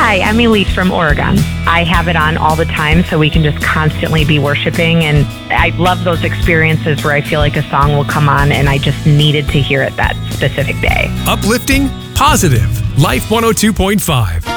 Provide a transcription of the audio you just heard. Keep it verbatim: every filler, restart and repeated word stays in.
Hi, I'm Elise from Oregon. I have it on all the time so we can just constantly be worshiping, and I love those experiences where I feel like a song will come on and I just needed to hear it that specific day. Uplifting, positive. Life one oh two point five.